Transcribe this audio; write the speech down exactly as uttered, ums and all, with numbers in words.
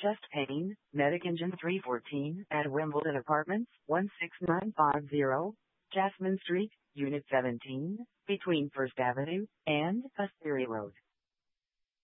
Chest pain, Medic Engine three fourteen at Wimbledon Apartments, one six nine five zero, Jasmine Street, Unit seventeen, between First Avenue and Asteria Road.